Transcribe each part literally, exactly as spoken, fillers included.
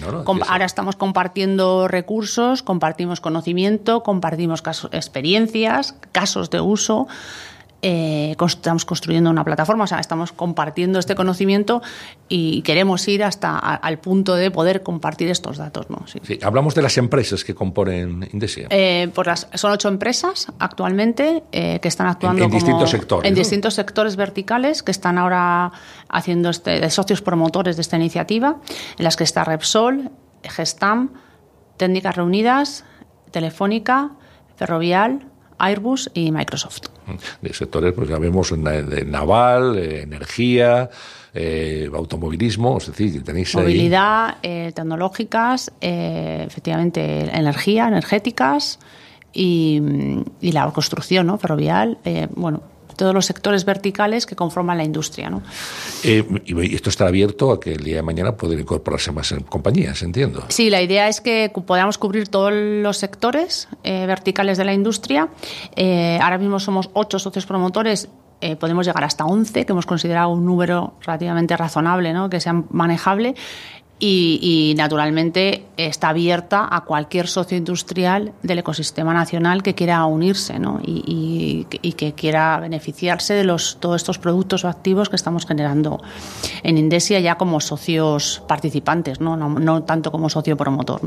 camino, ¿no? Com- ahora estamos compartiendo recursos, compartimos conocimiento, compartimos caso- experiencias, casos de uso. Eh, estamos construyendo una plataforma, o sea, estamos compartiendo este conocimiento y queremos ir hasta a, al punto de poder compartir estos datos, ¿no? Sí. Sí, hablamos de las empresas que componen Indesia. Eh, pues las, son ocho empresas actualmente eh, que están actuando en, en como, distintos sectores. En ¿no? distintos sectores verticales que están ahora haciendo este, de socios promotores de esta iniciativa, en las que está Repsol, Gestam, Técnicas Reunidas, Telefónica, Ferrovial, Airbus y Microsoft. De sectores, pues ya vemos, de naval, eh, energía, eh, automovilismo, es decir, tenéis ahí... Movilidad, eh, tecnológicas, eh, efectivamente, energía, energéticas y, y la construcción, ¿no? Ferrovial, eh, bueno, todos los sectores verticales que conforman la industria, ¿no? Eh, y esto está abierto a que el día de mañana puedan incorporarse más compañías, entiendo. Sí, la idea es que podamos cubrir todos los sectores eh, verticales de la industria. Eh, ahora mismo somos ocho socios promotores. Eh, podemos llegar hasta once, que hemos considerado un número relativamente razonable, ¿no? Que sea manejable. Y, y, naturalmente, está abierta a cualquier socio industrial del ecosistema nacional que quiera unirse, ¿no? y, y, y que quiera beneficiarse de los, todos estos productos o activos que estamos generando en Indesia ya como socios participantes, no, no, no tanto como socio promotor, ¿no?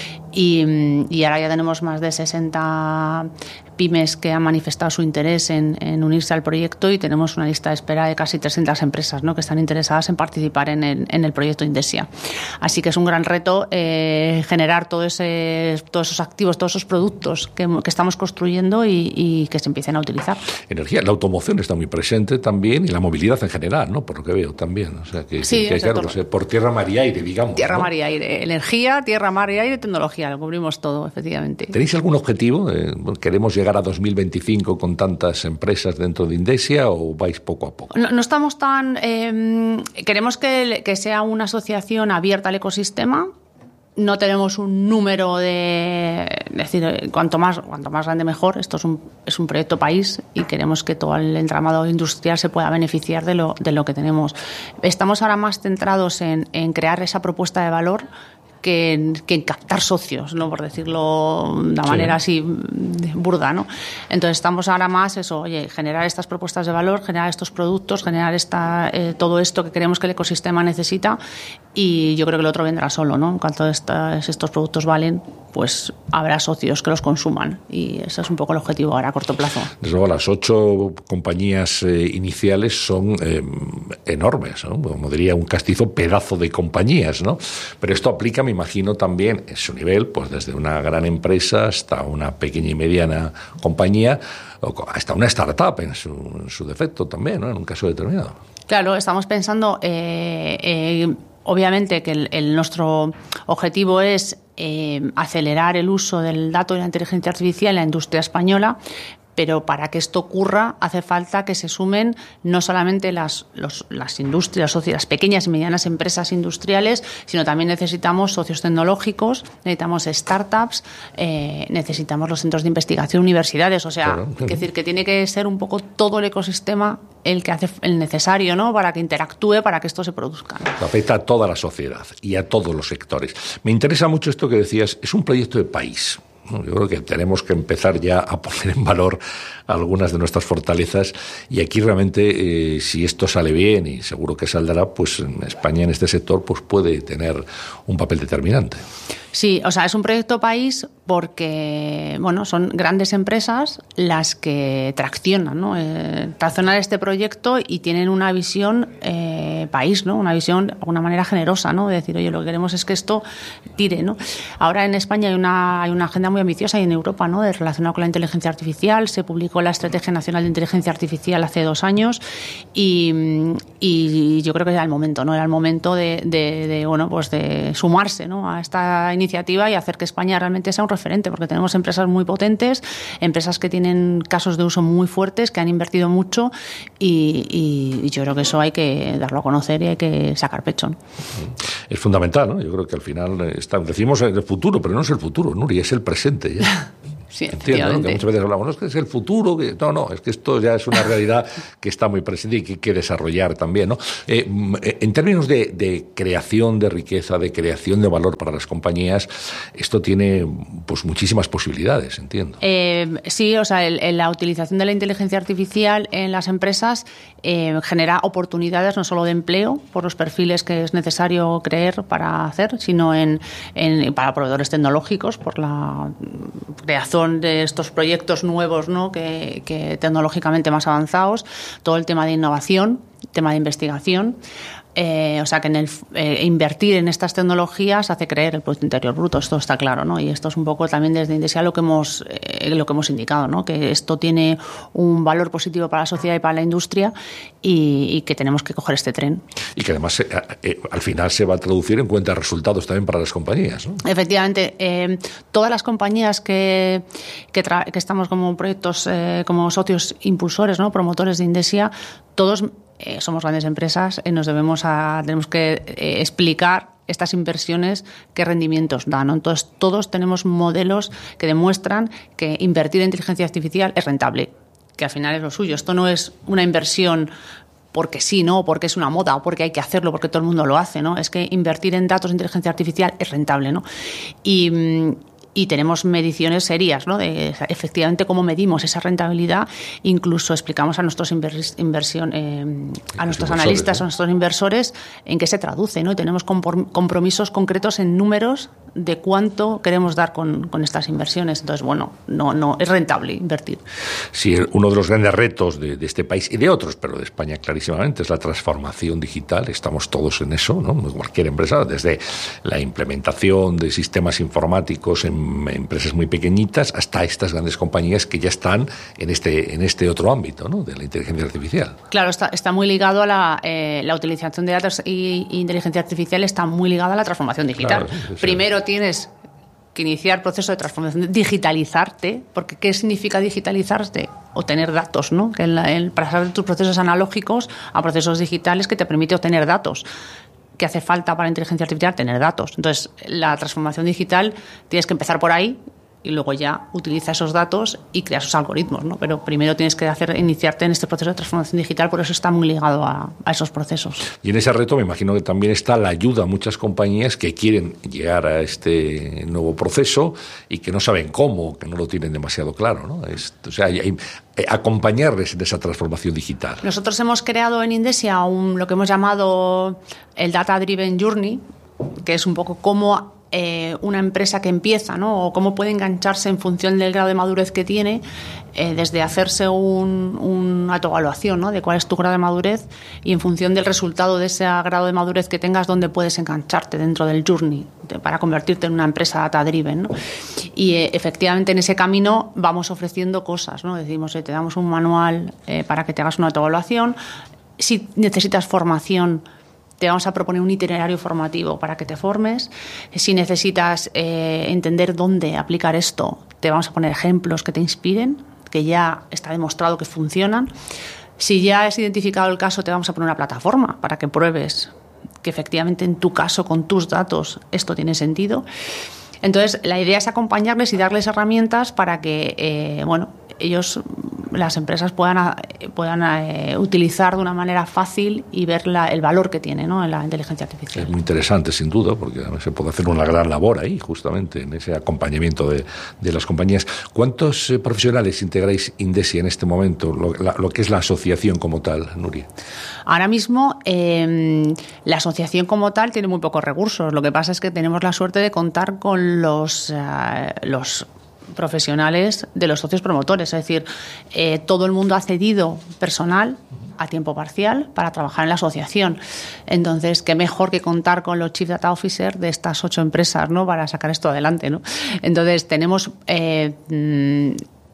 Y, y ahora ya tenemos más de sesenta pymes que han manifestado su interés en, en unirse al proyecto y tenemos una lista de espera de casi trescientas empresas, ¿no? Que están interesadas en participar en el, en el proyecto Indesia. Así que es un gran reto eh, generar todo ese, todos esos activos, todos esos productos que, que estamos construyendo y, y que se empiecen a utilizar. Energía, la automoción está muy presente también y la movilidad en general, ¿no? Por lo que veo también. O sea, que, sí, que, que claro, o sea, por tierra, mar y aire, digamos. Tierra, ¿no? mar y aire. Energía, tierra, mar y aire, tecnología. Lo cubrimos todo, efectivamente. ¿Tenéis algún objetivo? Eh, ¿Queremos llegar a dos mil veinticinco con tantas empresas dentro de Indesia o vais poco a poco? No, no estamos tan... Eh, queremos que, que sea una asociación abierta al ecosistema. No tenemos un número de... Es decir, cuanto más, cuanto más grande mejor. Esto es un, es un proyecto país y queremos que todo el entramado industrial se pueda beneficiar de lo, de lo que tenemos. Estamos ahora más centrados en, en crear esa propuesta de valor Que en, que en captar socios, ¿no? Por decirlo de una sí. manera así burda, ¿no? Entonces estamos ahora más eso, oye, generar estas propuestas de valor, generar estos productos, generar esta, eh, todo esto que creemos que el ecosistema necesita y yo creo que el otro vendrá solo, ¿no? En cuanto estas, estos productos valen, pues habrá socios que los consuman y ese es un poco el objetivo ahora a corto plazo. Desde luego, las ocho compañías eh, iniciales son eh, enormes, ¿no? Como diría un castizo, pedazo de compañías, ¿no? Pero esto aplica, me imagino, también en su nivel, pues desde una gran empresa hasta una pequeña y mediana compañía, hasta una startup en su, en su defecto también, ¿no? En un caso determinado. Claro, estamos pensando, eh, eh, obviamente, que el, el nuestro objetivo es eh, acelerar el uso del dato y la inteligencia artificial en la industria española, pero para que esto ocurra hace falta que se sumen no solamente las, los, las industrias, las pequeñas y medianas empresas industriales, sino también necesitamos socios tecnológicos, necesitamos startups, eh, necesitamos los centros de investigación, universidades, o sea, claro. es decir, que tiene que ser un poco todo el ecosistema el que hace el necesario, ¿no? Para que interactúe, para que esto se produzca, ¿no? Afecta a toda la sociedad y a todos los sectores. Me interesa mucho esto que decías, es un proyecto de país. Yo creo que tenemos que empezar ya a poner en valor algunas de nuestras fortalezas y aquí realmente, eh, si esto sale bien y seguro que saldrá, pues en España en este sector pues puede tener un papel determinante. Sí, o sea, es un proyecto país porque, bueno, son grandes empresas las que traccionan, ¿no? Eh, traccionan este proyecto y tienen una visión eh, país, ¿no? Una visión de alguna manera generosa, ¿no? De decir, oye, lo que queremos es que esto tire, ¿no? Ahora en España hay una, hay una agenda muy ambiciosa y en Europa, ¿no? De relacionada con la inteligencia artificial. Se publicó la Estrategia Nacional de Inteligencia Artificial hace dos años y, y yo creo que era el momento, ¿no? Era el momento de, de, de bueno, pues de sumarse, ¿no? A esta iniciativa y hacer que España realmente sea un referente, porque tenemos empresas muy potentes, empresas que tienen casos de uso muy fuertes, que han invertido mucho y, y, y yo creo que eso hay que darlo a conocer y hay que sacar pecho, ¿no? Es fundamental, ¿no? Yo creo que al final está, decimos el futuro, pero no es el futuro, Nuria, es el presente ya. Sí, entiendo, ¿no? Que muchas veces hablamos, no es que es el futuro, que no, no, es que esto ya es una realidad que está muy presente y que hay que desarrollar también, ¿no? Eh, en términos de, de creación de riqueza, de creación de valor para las compañías, esto tiene pues muchísimas posibilidades, entiendo. Eh, sí, o sea, el, el, la utilización de la inteligencia artificial en las empresas eh, genera oportunidades no solo de empleo por los perfiles que es necesario creer para hacer, sino en, en para proveedores tecnológicos por la creación de estos proyectos nuevos, ¿no? que, que tecnológicamente más avanzados, todo el tema de innovación, tema de investigación. Eh, o sea, que en el, eh, invertir en estas tecnologías hace creer el Producto Interior Bruto, esto está claro, ¿no? Y esto es un poco también desde Indesia lo que hemos, eh, lo que hemos indicado, ¿no? Que esto tiene un valor positivo para la sociedad y para la industria y, y que tenemos que coger este tren. Y que además eh, eh, al final se va a traducir en cuenta de resultados también para las compañías, ¿no? Efectivamente, eh, todas las compañías que, que, tra- que estamos como proyectos, eh, como socios impulsores, ¿no? Promotores de Indesia, todos Eh, somos grandes empresas y nos debemos a, tenemos que eh, explicar estas inversiones qué rendimientos dan, ¿no? Entonces, todos tenemos modelos que demuestran que invertir en inteligencia artificial es rentable, que al final es lo suyo. Esto no es una inversión porque sí, ¿no? Porque es una moda o porque hay que hacerlo, porque todo el mundo lo hace, ¿no? Es que invertir en datos de inteligencia artificial es rentable, ¿no? Y... Y tenemos mediciones serias, ¿no? De efectivamente cómo medimos esa rentabilidad. Incluso explicamos a nuestros invers, inversión, eh, a nuestros analistas, ¿eh? A nuestros inversores, en qué se traduce, ¿no? Y tenemos compromisos concretos en números de cuánto queremos dar con, con estas inversiones. Entonces, bueno, no, no es rentable invertir. Sí, uno de los grandes retos de, de este país y de otros, pero de España clarísimamente, es la transformación digital. Estamos todos en eso, ¿no? Cualquier empresa, desde la implementación de sistemas informáticos en empresas muy pequeñitas hasta estas grandes compañías que ya están en este en este otro ámbito, ¿no? De la inteligencia artificial. Claro, está, está muy ligado a la, eh, la utilización de datos y, y inteligencia artificial está muy ligada a la transformación digital. Claro, sí, sí. Primero tienes que iniciar proceso de transformación, digitalizarte, porque ¿qué significa digitalizarte? Obtener datos, ¿no? Que en la, en, para pasar de tus procesos analógicos a procesos digitales que te permite obtener datos. ¿Qué hace falta para la inteligencia artificial? Tener datos. Entonces, la transformación digital tienes que empezar por ahí y luego ya utiliza esos datos y crea esos algoritmos, ¿no? Pero primero tienes que hacer iniciarte en este proceso de transformación digital, por eso está muy ligado a, a esos procesos. Y en ese reto me imagino que también está la ayuda a muchas compañías que quieren llegar a este nuevo proceso y que no saben cómo, que no lo tienen demasiado claro, ¿no? Es, o sea, hay, hay, acompañarles en esa transformación digital. Nosotros hemos creado en Indesia un, lo que hemos llamado el Data Driven Journey, que es un poco cómo Eh, una empresa que empieza, ¿no? O cómo puede engancharse en función del grado de madurez que tiene, eh, desde hacerse un, una autoevaluación, ¿no? De cuál es tu grado de madurez y en función del resultado de ese grado de madurez que tengas, dónde puedes engancharte dentro del journey de, para convertirte en una empresa data-driven, ¿no? Y eh, efectivamente en ese camino vamos ofreciendo cosas, ¿no? Decimos, eh, te damos un manual eh, para que te hagas una autoevaluación. Si necesitas formación, te vamos a proponer un itinerario formativo para que te formes. Si necesitas eh, entender dónde aplicar esto, te vamos a poner ejemplos que te inspiren, que ya está demostrado que funcionan. Si ya has identificado el caso, te vamos a poner una plataforma para que pruebes que efectivamente en tu caso, con tus datos, esto tiene sentido. Entonces, la idea es acompañarles y darles herramientas para que, eh, bueno, ellos, las empresas puedan, puedan eh, utilizar de una manera fácil y ver la, el valor que tiene, ¿no? En la inteligencia artificial. Es muy interesante, sin duda, porque además se puede hacer una gran labor ahí, justamente, en ese acompañamiento de, de las compañías. ¿Cuántos eh, profesionales integráis Indesia en este momento, lo, la, lo que es la asociación como tal, Nuria? Ahora mismo, eh, la asociación como tal tiene muy pocos recursos. Lo que pasa es que tenemos la suerte de contar con los, uh, los profesionales de los socios promotores, es decir, eh, todo el mundo ha cedido personal a tiempo parcial para trabajar en la asociación. Entonces, qué mejor que contar con los Chief Data Officer de estas ocho empresas, ¿no? Para sacar esto adelante, ¿no? Entonces, tenemos eh, mmm,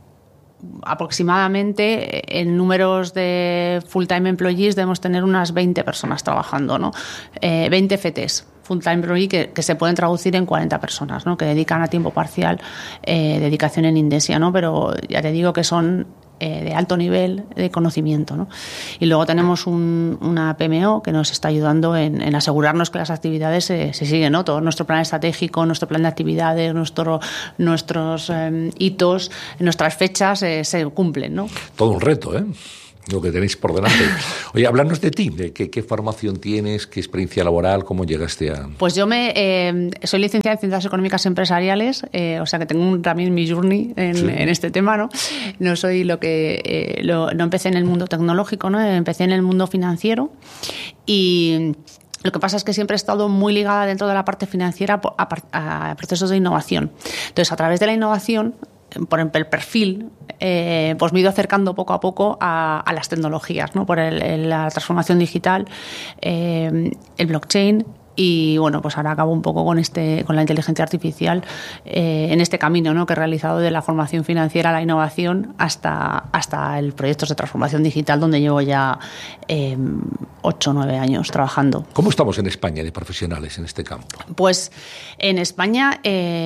aproximadamente en números de full-time employees debemos tener unas veinte personas trabajando, ¿no? Eh, veinte F Ts. Full-time employee que, que se pueden traducir en cuarenta personas, ¿no? Que dedican a tiempo parcial eh, dedicación en Indesia, ¿no? Pero ya te digo que son eh, de alto nivel de conocimiento, ¿no? Y luego tenemos un, una P M O que nos está ayudando en, en asegurarnos que las actividades se, se siguen, ¿no? Todo nuestro plan estratégico, nuestro plan de actividades, nuestro, nuestros eh, hitos, nuestras fechas eh, se cumplen, ¿no? Todo un reto, ¿eh? Lo que tenéis por delante. Oye, háblanos de ti, de qué, qué formación tienes, qué experiencia laboral, cómo llegaste a... Pues yo me eh, soy licenciada en Ciencias Económicas Empresariales, eh, o sea que tengo un, también mi journey en, sí. en este tema, ¿no? No soy lo que... Eh, lo, no empecé en el mundo tecnológico, ¿no? Empecé en el mundo financiero y... Lo que pasa es que siempre he estado muy ligada dentro de la parte financiera a, a procesos de innovación. Entonces, a través de la innovación, por el perfil, eh, pues me he ido acercando poco a poco a, a las tecnologías, ¿no? Por el, el, la transformación digital, eh, el blockchain. Y bueno, pues ahora acabo un poco con este, con la inteligencia artificial eh, en este camino, ¿no? Que he realizado de la formación financiera a la innovación hasta, hasta el proyectos de transformación digital, donde llevo ya eh, ocho o nueve años trabajando. ¿Cómo estamos en España de profesionales en este campo? Pues en España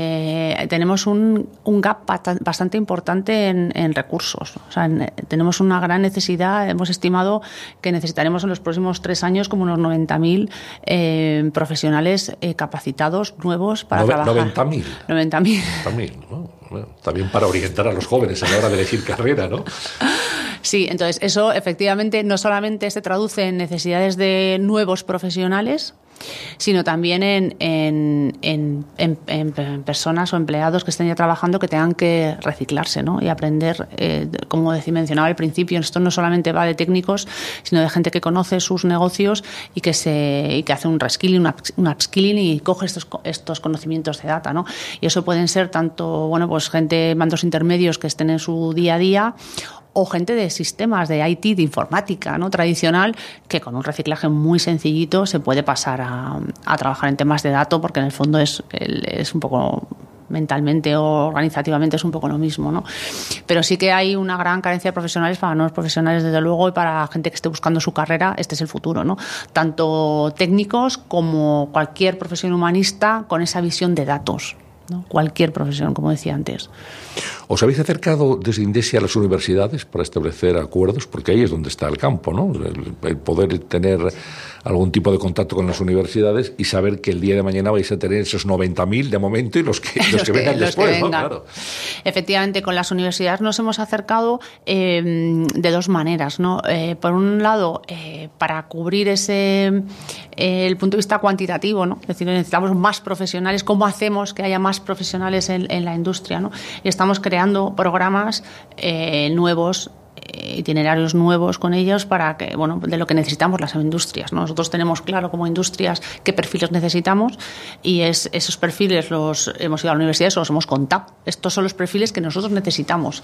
eh, tenemos un, un gap bastante importante en, en recursos. O sea, en, tenemos una gran necesidad. Hemos estimado que necesitaremos en los próximos tres años como unos noventa mil eh, profesionales eh, capacitados nuevos para Nove, trabajar. noventa mil. noventa mil. noventa mil, ¿no? Bueno, también para orientar a los jóvenes a la hora de elegir carrera, ¿no? Sí, entonces eso efectivamente no solamente se traduce en necesidades de nuevos profesionales, sino también en, en, en, en, en personas o empleados que estén ya trabajando que tengan que reciclarse, ¿no? Y aprender, eh, como mencionaba al principio, esto no solamente va de técnicos, sino de gente que conoce sus negocios y que se y que hace un reskilling, un upskilling y coge estos, estos conocimientos de data, ¿no? Y eso pueden ser tanto, bueno, pues gente, mandos intermedios que estén en su día a día, o gente de sistemas de I T, de informática, ¿no? Tradicional, que con un reciclaje muy sencillito se puede pasar a, a trabajar en temas de datos, porque en el fondo es, es un poco mentalmente o organizativamente es un poco lo mismo, ¿no? Pero sí que hay una gran carencia de profesionales para nuevos profesionales, desde luego, y para gente que esté buscando su carrera. Este es el futuro, ¿no? Tanto técnicos como cualquier profesión humanista con esa visión de datos, ¿no? Cualquier profesión, como decía antes. ¿Os habéis acercado desde Indesia a las universidades para establecer acuerdos? Porque ahí es donde está el campo, ¿no? El, el poder tener algún tipo de contacto con las universidades y saber que el día de mañana vais a tener esos noventa mil de momento y los que, los los que que vengan los después, que ¿no? vengan. Claro. Efectivamente, con las universidades nos hemos acercado eh, de dos maneras, ¿no? Eh, por un lado, eh, para cubrir ese eh, el punto de vista cuantitativo, ¿no? Es decir, necesitamos más profesionales. ¿Cómo hacemos que haya más profesionales en, en la industria, ¿no? Y estamos creando programas eh, nuevos, itinerarios nuevos con ellos para que, bueno, de lo que necesitamos las industrias, ¿no? Nosotros tenemos claro como industrias qué perfiles necesitamos y es, esos perfiles los hemos ido a la universidad y los hemos contado. Estos son los perfiles que nosotros necesitamos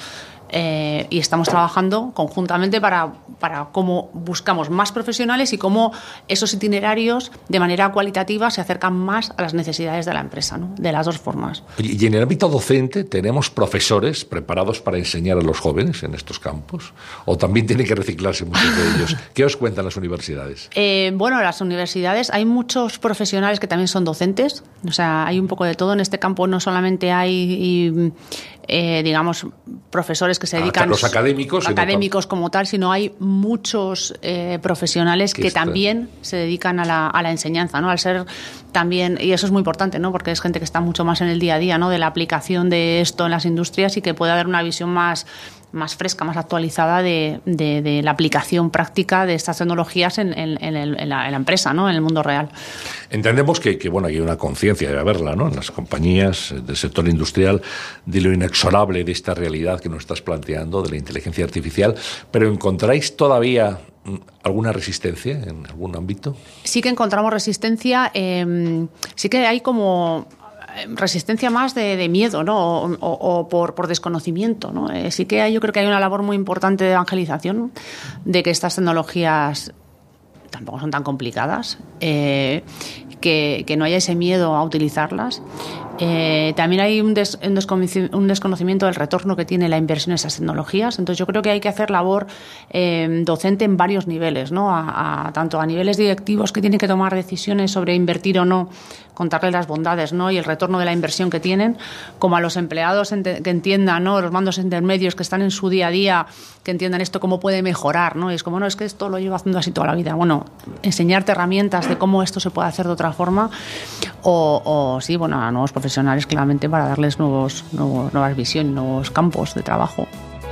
eh, y estamos trabajando conjuntamente para, para cómo buscamos más profesionales y cómo esos itinerarios de manera cualitativa se acercan más a las necesidades de la empresa, ¿no? De las dos formas. Y en el ámbito docente tenemos profesores preparados para enseñar a los jóvenes en estos campos. ¿O también tienen que reciclarse muchos de ellos? ¿Qué os cuentan las universidades? Eh, bueno, las universidades, hay muchos profesionales que también son docentes, o sea, hay un poco de todo en este campo, no solamente hay, y, eh, digamos, profesores que se dedican... A los académicos. Académicos como tal, sino hay muchos eh, profesionales que está? también se dedican a la, a la enseñanza, ¿no? Al ser también, y eso es muy importante, ¿no? Porque es gente que está mucho más en el día a día, ¿no? De la aplicación de esto en las industrias y que puede dar una visión más... más fresca, más actualizada de, de, de la aplicación práctica de estas tecnologías en, en, en, el, en, la, en la empresa, ¿no? En el mundo real. Entendemos que, que bueno, hay una conciencia, debe haberla, ¿no? En las compañías del sector industrial de lo inexorable de esta realidad que nos estás planteando, de la inteligencia artificial, pero ¿encontráis todavía alguna resistencia en algún ámbito? Sí que encontramos resistencia, eh, sí que hay como... resistencia más de, de miedo, ¿no? O, o, o por, por desconocimiento, ¿no? Eh, sí que hay, yo creo que hay una labor muy importante de evangelización, ¿no? De que estas tecnologías tampoco son tan complicadas, eh, que, que no haya ese miedo a utilizarlas Eh, también hay un, des, un, un desconocimiento del retorno que tiene la inversión en esas tecnologías. Entonces yo creo que hay que hacer labor eh, docente en varios niveles, ¿no? A, a, tanto a niveles directivos que tienen que tomar decisiones sobre invertir o no, contarles las bondades, ¿no? Y el retorno de la inversión que tienen, como a los empleados ente, que entiendan, ¿no? Los mandos intermedios que están en su día a día, que entiendan esto cómo puede mejorar, ¿no? Y es como, no, es que esto lo llevo haciendo así toda la vida. Bueno, enseñarte herramientas de cómo esto se puede hacer de otra forma o, o sí, bueno, a nuevos profesionales claramente para darles nuevos, nuevos, nuevas visiones, nuevos campos de trabajo.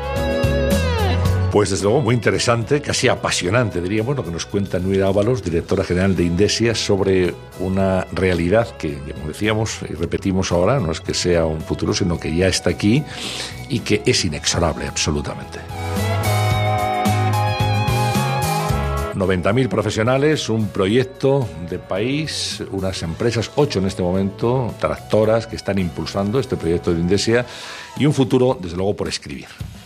Pues desde luego muy interesante, casi apasionante, diríamos, lo que nos cuenta Nuria Ábalos, directora general de Indesia, sobre una realidad que, como decíamos y repetimos ahora, no es que sea un futuro, sino que ya está aquí y que es inexorable absolutamente. noventa mil profesionales, un proyecto de país, unas empresas, ocho en este momento, tractoras que están impulsando este proyecto de Indesia y un futuro, desde luego, por escribir.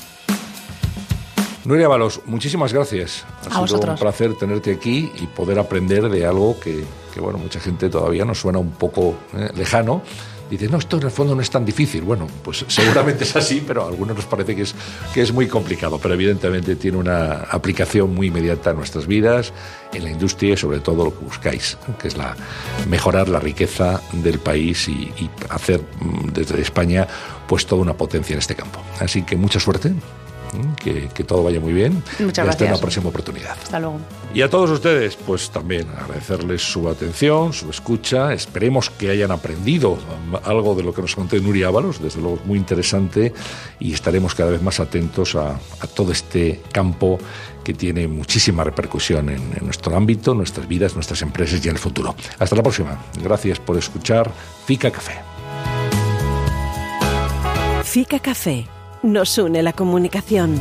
Nuria Ábalos, muchísimas gracias. Ha A sido vosotros. Un placer tenerte aquí y poder aprender de algo que, que bueno, mucha gente todavía nos suena un poco eh, lejano. Dice, no, esto en el fondo no es tan difícil. Bueno, pues seguramente es así, pero a algunos nos parece que es, que es muy complicado. Pero evidentemente tiene una aplicación muy inmediata en nuestras vidas, en la industria y sobre todo lo que buscáis, que es la mejorar la riqueza del país y, y hacer desde España pues toda una potencia en este campo. Así que mucha suerte. Que, que todo vaya muy bien. Muchas y hasta gracias. una próxima oportunidad. Hasta luego. Y a todos ustedes, pues también agradecerles su atención, su escucha. Esperemos que hayan aprendido algo de lo que nos contó Nuria Ábalos, desde luego muy interesante, y estaremos cada vez más atentos a, a todo este campo que tiene muchísima repercusión en, en nuestro ámbito, nuestras vidas, nuestras empresas y en el futuro. Hasta la próxima. Gracias por escuchar Fica Café. Fica Café. Nos une la comunicación.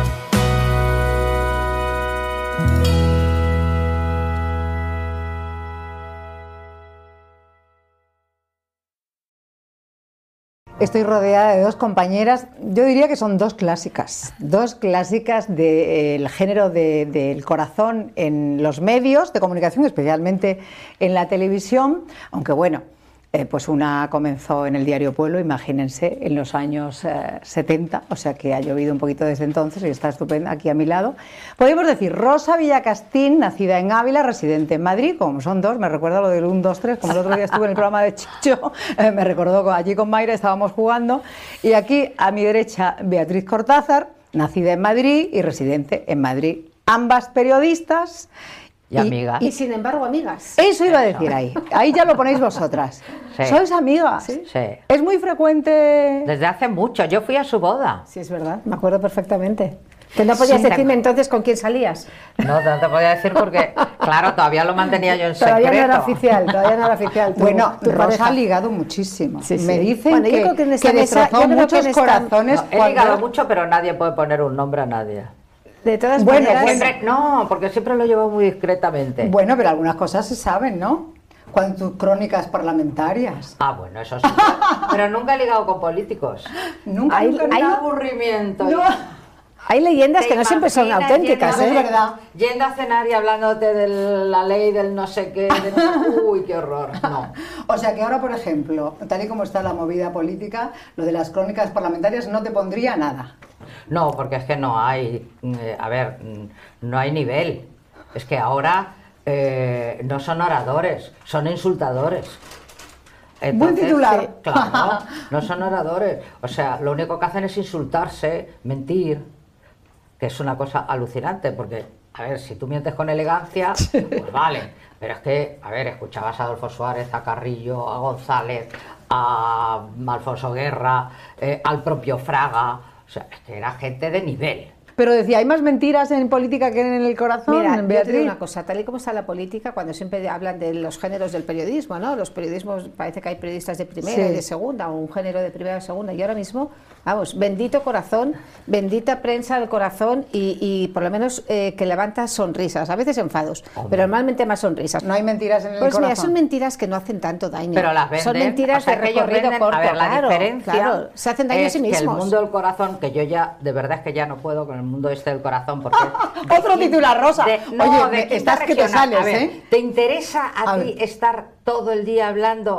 Estoy rodeada de dos compañeras, yo diría que son dos clásicas, dos clásicas del género de, del corazón en los medios de comunicación, especialmente en la televisión, aunque bueno, Eh, pues una comenzó en el diario Pueblo, imagínense, en los años eh, setenta, o sea que ha llovido un poquito desde entonces y está estupenda aquí a mi lado. Podemos decir Rosa Villacastín, nacida en Ávila, residente en Madrid, como son dos, me recuerda lo del uno, dos, tres, como el otro día estuve en el programa de Chicho, eh, me recordó que allí con Mayra estábamos jugando, y aquí a mi derecha Beatriz Cortázar, nacida en Madrid y residente en Madrid, ambas periodistas. Y amigas. Y sin embargo, amigas. Eso iba a decir ahí. Ahí ya lo ponéis vosotras. Sí. ¿Sois amigas? Sí. Es muy frecuente. Desde hace mucho. Yo fui a su boda. Sí, es verdad, me acuerdo perfectamente. Que no podías Sí, decirme te- entonces con quién salías. No, no te podía decir porque, claro, todavía lo mantenía yo en Todavía secreto. no era oficial, todavía no era oficial. tu- Bueno, tu Rosa pareja. ha ligado muchísimo. Sí, sí. Me dicen Bueno, yo que, creo que en esta que mesa- destrozó yo creo que muchos en esta- corazones. No, he cuando- ligado mucho, pero nadie puede poner un nombre a nadie. De todas Bueno, maneras, bueno. Siempre, no, porque siempre lo llevo muy discretamente. Bueno, pero algunas cosas se saben, ¿no? Cuando tus crónicas parlamentarias. Ah, bueno, eso sí. Pero nunca he ligado con políticos. Nunca, Hay- nunca, Hay nunca. aburrimiento. No. hay leyendas ¿Te que no siempre son imaginas auténticas, yendo ¿eh? a- Es verdad. Yendo a cenar y hablándote de la ley del no sé qué. de- Uy, qué horror. No. O sea que ahora, por ejemplo, tal y como está la movida política, lo de las crónicas parlamentarias no te pondría nada. No, porque es que no hay, eh, a ver, mm, no hay nivel. Es que ahora eh, no son oradores, son insultadores. Buen titular. sí, claro, no son oradores. O sea, lo único que hacen es insultarse, mentir, que es una cosa alucinante, porque, a ver, si tú mientes con elegancia, pues vale. Pero es que, a ver, escuchabas a Adolfo Suárez, a Carrillo, a González, a Alfonso Guerra, eh, al propio Fraga. O sea, es que era gente de nivel. Pero decía, hay más mentiras en política que en el corazón, Mira, en yo te digo Beatriz. una cosa, tal y como está la política, cuando siempre hablan de los géneros del periodismo, ¿no? Los periodismos, parece que hay periodistas de primera Sí. y de segunda, o un género de primera y segunda, y ahora mismo, vamos, bendito corazón, bendita prensa del corazón, y, y por lo menos eh, que levanta sonrisas, a veces enfados, Hombre. pero normalmente más sonrisas. No hay mentiras en el Pues mira, corazón. son mentiras que no hacen tanto daño. Pero las venden, Son mentiras o sea, de que ellos recorrido venden- corto, a ver, la claro, diferencia claro, se hacen daño a es sí que mismos. el mundo del corazón, que yo ya, de verdad es que ya no puedo con el mundo este del corazón, porque... de Otro quién- titular, Rosa. de- no, Oye, de me- quinta estás que te regional. sales, A ver, ¿eh? ¿te interesa a, A ti ver. estar todo el día hablando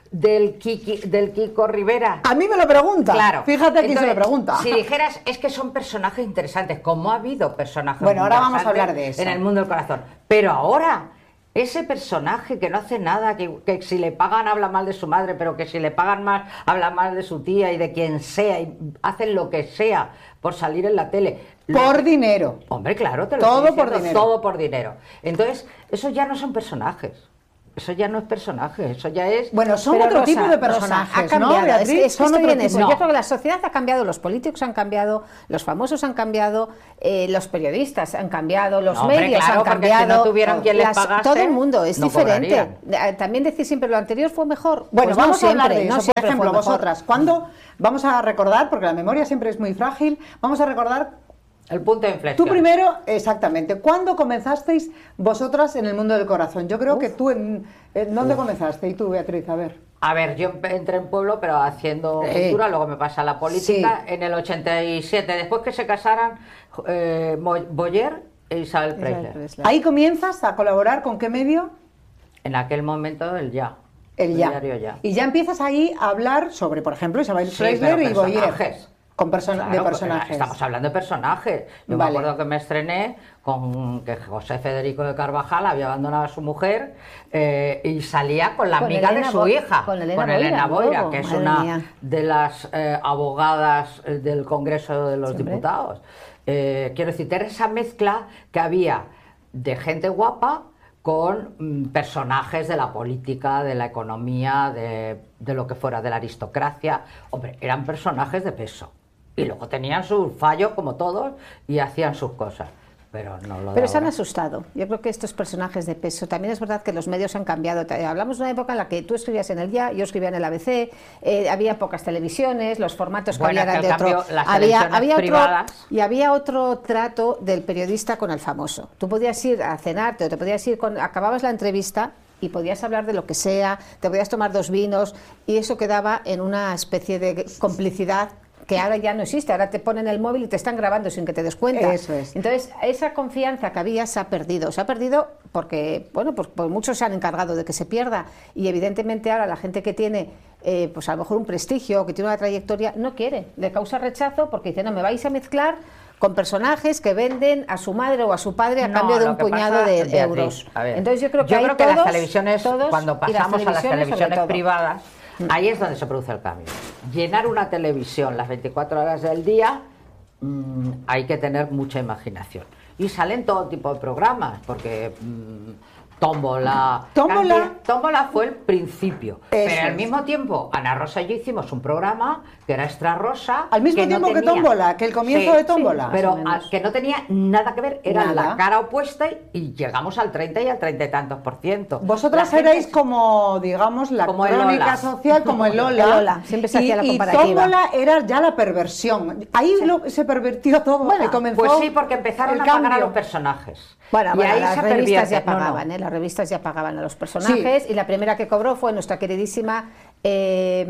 del, Kiki, del Kiko Rivera. A mí me lo pregunta. Claro. Fíjate a quién se Entonces, lo pregunta. Si dijeras, es que son personajes interesantes, como ha habido personajes Bueno, ahora vamos a interesantes hablar de eso. en el mundo del corazón. Pero ahora, ese personaje que no hace nada, que, que si le pagan habla mal de su madre, pero que si le pagan más habla mal de su tía y de quien sea, y hacen lo que sea por salir en la tele. Por Lo... dinero. Hombre, claro, te lo Todo estoy por diciendo, dinero. todo por dinero. Entonces, esos ya no son personajes. Eso ya no es personaje, eso ya es... Bueno, son Pero otro Rosa, tipo de Rosa, personajes, ha cambiado. ¿no, Beatriz? Es que, es que Son estoy otro en tipo. eso. No. Yo creo que la sociedad ha cambiado, los políticos han cambiado, los famosos han cambiado, eh, los periodistas han cambiado, los No, hombre, medios claro, han porque si cambiado. no tuvieran quien les las- pagase, todo el mundo es no diferente. cobrarían. Eh, También decir siempre lo anterior fue mejor. Bueno, Pues no vamos a hablar siempre, de no eso. Por siempre ejemplo, fue mejor. vosotras, ¿cuándo vamos a recordar, porque la memoria siempre es muy frágil, vamos a recordar El punto de inflexión. tú primero, exactamente, ¿cuándo comenzasteis vosotras en el mundo del corazón? Yo creo que tú, en, ¿en dónde comenzaste? Y tú, Beatriz, a ver. A ver, yo entré en pueblo, pero haciendo Eh. cultura, luego me pasé a la política en el ochenta y siete, después que se casaran eh, Mo- Boyer e Isabel Preisler. Ahí comienzas a colaborar con qué medio? En aquel momento el Ya. El Ya. diario Ya. Y ya empiezas ahí a hablar sobre, por ejemplo, Isabel Sí, Preisler pero y Boyer. personajes. Con perso- Claro, de porque personajes. Estamos hablando de personajes. Yo Vale. me acuerdo que me estrené con que José Federico de Carvajal había abandonado a su mujer eh, y salía con la Con amiga Elena de su Bo- hija, con Elena Boira, Boira, luego, que es madre una mía. de las eh, abogadas eh, del Congreso de los Siempre. Diputados. Eh, quiero decir, era esa mezcla que había de gente guapa con mm, personajes de la política, de la economía, de, de lo que fuera, de la aristocracia. Hombre, eran personajes de peso. Y luego tenían sus fallos, como todos, y hacían sus cosas. Pero no lo de Pero se han ahora. asustado. Yo creo que estos personajes de peso, también es verdad que los medios han cambiado. Te- Hablamos de una época en la que tú escribías en el Ya, yo escribía en el A B C, eh, había pocas televisiones, los formatos que Bueno, había eran que de al otro. cambio, las había, televisiones había otro privadas- y había otro trato del periodista con el famoso. Tú podías ir a cenarte o te podías ir con, acababas la entrevista y podías hablar de lo que sea, te podías tomar dos vinos y eso quedaba en una especie de complicidad que ahora ya no existe. Ahora te ponen el móvil y te están grabando sin que te des cuenta. Eso es. Entonces, esa confianza que había se ha perdido. Se ha perdido porque, bueno, pues, pues muchos se han encargado de que se pierda. Y evidentemente ahora la gente que tiene, eh, pues a lo mejor un prestigio, que tiene una trayectoria, no quiere. Le causa rechazo porque dice, no, me vais a mezclar con personajes que venden a su madre o a su padre a No, cambio de lo un que puñado pasa, de Beatriz, euros. a ver, Entonces yo creo que, yo ahí creo que todos, las televisiones, todos, cuando y las pasamos a las televisiones, sobre televisiones todo. privadas, ahí es donde se produce el cambio. Llenar una televisión las veinticuatro horas del día, mmm, hay que tener mucha imaginación. Y salen todo tipo de programas, porque mmm, Tómbola. Tómbola. Cantidad- Tómbola fue el principio. Eso pero al es. mismo tiempo, Ana Rosa y yo hicimos un programa que era Extra Rosa. Al mismo que no tiempo que tenía- Tómbola, que el comienzo Sí, de Tómbola. sí, pero más o menos. a- que no tenía nada que ver, era Nada. la cara opuesta y, y llegamos al treinta y al treinta y tantos por ciento. Vosotras La gente erais se- como, digamos, la Como el crónica Lola. social, como el Lola. El Lola, siempre se hacía la y, comparativa. Y Tómbola era ya la perversión. Ahí lo- se pervirtió todo. Bueno, y comenzó Pues sí, porque empezaron el a pagar a cambio. los personajes. Bueno, y bueno, ahí las se revistas ya pervierte. No, no. pagaban, ¿eh? Las revistas ya pagaban a los personajes y la primera que cobró fue nuestra queridísima eh,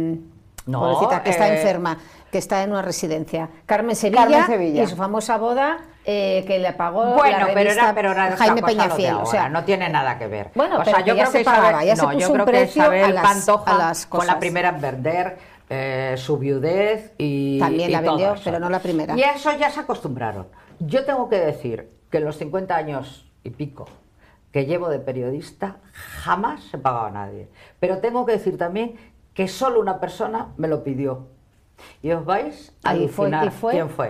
mm, No, pobrecita, que está eh, enferma, que está en una residencia, Carmen Sevilla, Carmen Sevilla. y su famosa boda eh, que le pagó Bueno, la pero revista era, pero era Jaime otra cosa lo de Peñafiel, ahora, o sea, no tiene nada que ver. Bueno, o pero sea, que yo ya creo se que pagaba, Isabel, ya se no, yo puso un creo que precio Isabel a las- Pantoja a las fue la cosas. primera en vender eh, su viudez y También y la vendió, todo eso. pero no la primera. Y a eso ya se acostumbraron. Yo tengo que decir que en los cincuenta años y pico que llevo de periodista jamás se pagaba a nadie. Pero tengo que decir también que solo una persona me lo pidió. Y os vais a Ahí fue, alucinar ¿y fue? quién fue.